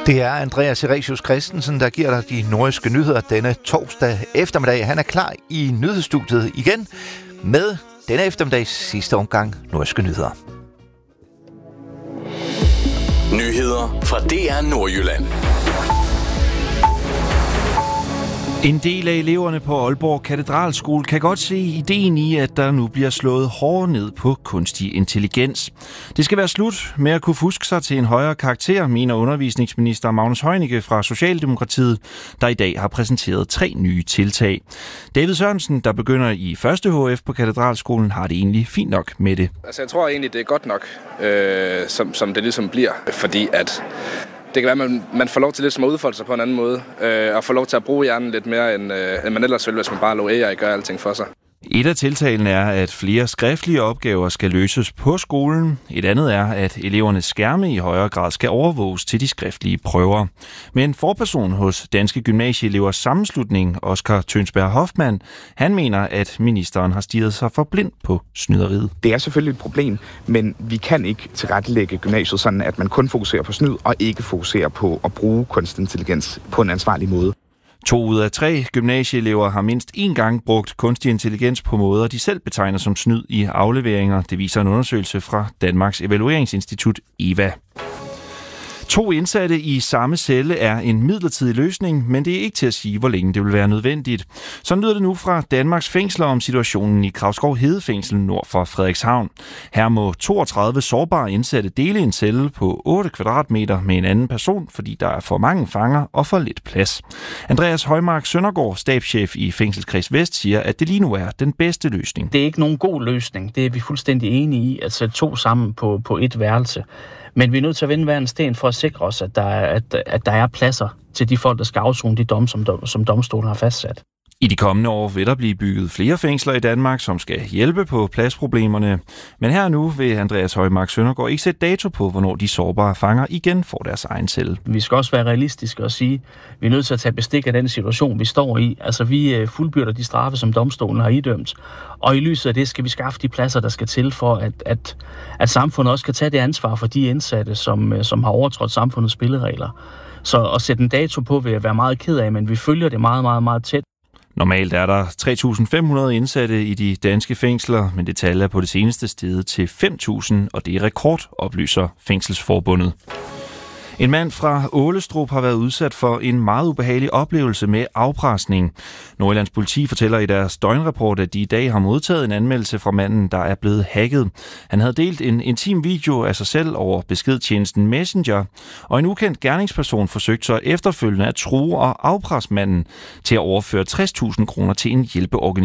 Det er Andreas Eresius Christensen, der giver dig de nordjyske nyheder denne torsdag eftermiddag. Han er klar i nyhedsstudiet igen med denne eftermiddags sidste omgang nordjyske nyheder. Nyheder fra DR Nordjylland. En del af eleverne på Aalborg Katedralskole kan godt se ideen i, at der nu bliver slået hårdere ned på kunstig intelligens. Det skal være slut med at kunne fuske sig til en højere karakter, mener undervisningsminister Magnus Heunicke fra Socialdemokratiet, der i dag har præsenteret 3 nye tiltag. David Sørensen, der begynder i 1. HF på Katedralskolen, har det egentlig fint nok med det. Altså jeg tror egentlig, det er godt nok, som det ligesom bliver, fordi at det kan være, at man får lov til lidt som at udfolde sig på en anden måde, og får lov til at bruge hjernen lidt mere, end man ellers ville, hvis man bare lå AI gøre alting for sig. Et af tiltagene er, at flere skriftlige opgaver skal løses på skolen. Et andet er, at elevernes skærme i højere grad skal overvåges til de skriftlige prøver. Men forperson hos Danske Gymnasieelevers Sammenslutning, Oscar Tønsberg Hoffmann, han mener, at ministeren har stirret sig for blind på snyderiet. Det er selvfølgelig et problem, men vi kan ikke tilrettelægge gymnasiet sådan, at man kun fokuserer på snyd og ikke fokuserer på at bruge kunstig intelligens på en ansvarlig måde. 2 ud af 3 gymnasieelever har mindst 1 gang brugt kunstig intelligens på måder, de selv betegner som snyd i afleveringer. Det viser en undersøgelse fra Danmarks Evalueringsinstitut EVA. 2 indsatte i samme celle er en midlertidig løsning, men det er ikke til at sige, hvor længe det vil være nødvendigt. Sådan lyder det nu fra Danmarks fængsler om situationen i Kravskov Hedefængsel nord for Frederikshavn. Her må 32 sårbare indsatte dele en celle på 8 kvadratmeter med en anden person, fordi der er for mange fanger og for lidt plads. Andreas Højmark Søndergaard, stabschef i Fængselskreds Vest, siger, at det lige nu er den bedste løsning. Det er ikke nogen god løsning. Det er vi fuldstændig enige i, at sætte 2 sammen på et værelse. Men vi er nødt til at vende hver en sten for at sikre os, at der er pladser til de folk, der skal afsone de domme, som domstolen har fastsat. I de kommende år vil der blive bygget flere fængsler i Danmark, som skal hjælpe på pladsproblemerne. Men her nu vil Andreas Højmark Søndergaard ikke sætte dato på, hvornår de sårbare fanger igen får deres egen celle. Vi skal også være realistiske og sige, at vi er nødt til at tage bestik af den situation, vi står i. Altså vi fuldbyrder de straffe, som domstolen har idømt. Og i lyset af det skal vi skaffe de pladser, der skal til for, at samfundet også kan tage det ansvar for de indsatte, som har overtrådt samfundets spilleregler. Så at sætte en dato på vil jeg være meget ked af, men vi følger det meget, meget, meget tæt. Normalt er der 3.500 indsatte i de danske fængsler, men det tal er på det seneste steget til 5.000, og det er rekord, oplyser Fængselsforbundet. En mand fra Ålestrup har været udsat for en meget ubehagelig oplevelse med afpresning. Nordjyllands politi fortæller i deres døgnrapport, at de i dag har modtaget en anmeldelse fra manden, der er blevet hacket. Han havde delt en intim video af sig selv over beskedtjenesten Messenger, og en ukendt gerningsperson forsøgte så efterfølgende at true og afpresse manden til at overføre 60.000 kroner til en hjælpeorganisation.